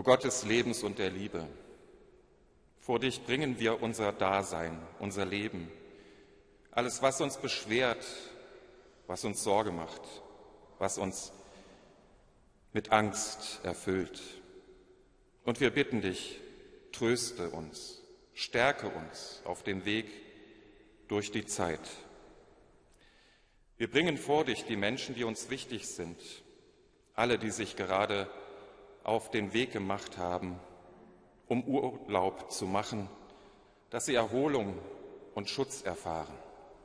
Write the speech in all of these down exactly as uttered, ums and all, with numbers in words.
Du Gott des Lebens und der Liebe, vor dich bringen wir unser Dasein, unser Leben, alles, was uns beschwert, was uns Sorge macht, was uns mit Angst erfüllt. Und wir bitten dich, tröste uns, stärke uns auf dem Weg durch die Zeit. Wir bringen vor dich die Menschen, die uns wichtig sind, alle, die sich gerade auf den Weg gemacht haben, um Urlaub zu machen, dass sie Erholung und Schutz erfahren.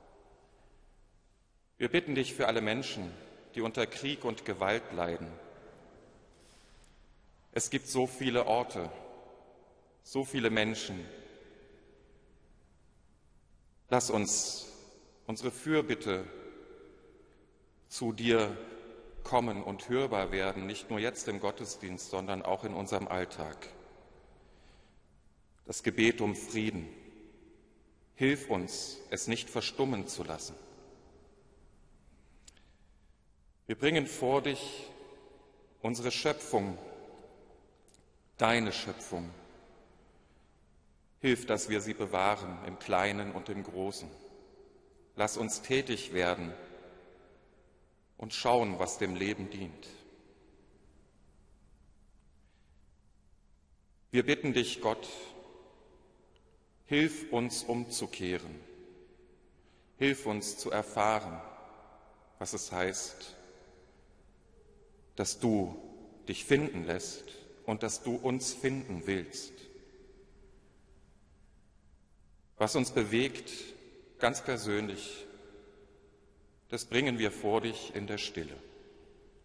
Wir bitten dich für alle Menschen, die unter Krieg und Gewalt leiden. Es gibt so viele Orte, so viele Menschen. Lass uns unsere Fürbitte zu dir kommen und hörbar werden, nicht nur jetzt im Gottesdienst, sondern auch in unserem Alltag. Das Gebet um Frieden. Hilf uns, es nicht verstummen zu lassen. Wir bringen vor dich unsere Schöpfung, deine Schöpfung. Hilf, dass wir sie bewahren, im Kleinen und im Großen. Lass uns tätig werden und schauen, was dem Leben dient. Wir bitten dich, Gott, hilf uns umzukehren. Hilf uns zu erfahren, was es heißt, dass du dich finden lässt und dass du uns finden willst. Was uns bewegt, ganz persönlich, das bringen wir vor dich in der Stille.